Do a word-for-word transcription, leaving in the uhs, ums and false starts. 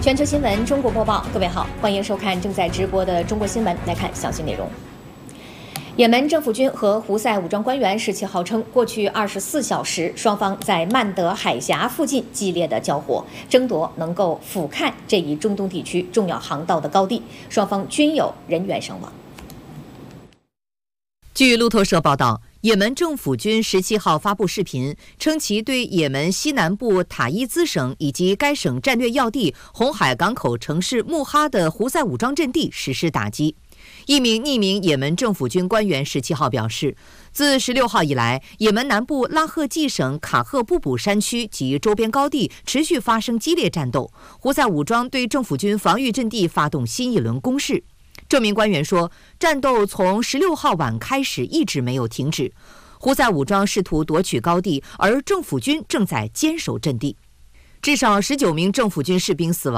全球新闻中国播报，各位好，欢迎收看正在直播的中国新闻。来看详细内容。也门政府军和胡塞武装官员十七号称，过去二十四小时，双方在曼德海峡附近激烈的交火，争夺能够俯瞰这一中东地区重要航道的高地，双方均有人员伤亡。 据路透社报道，也门政府军十七号发布视频，称其对也门西南部塔伊兹省以及该省战略要地红海港口城市穆哈的胡塞武装阵地实施打击。一名匿名也门政府军官员十七号表示，自十六号以来，也门南部拉赫季省卡赫布卜山区及周边高地持续发生激烈战斗，胡塞武装对政府军防御阵地发动新一轮攻势。这名官员说，战斗从十六号晚开始一直没有停止，胡塞武装试图夺取高地，而政府军正在坚守阵地。至少十九名政府军士兵死亡。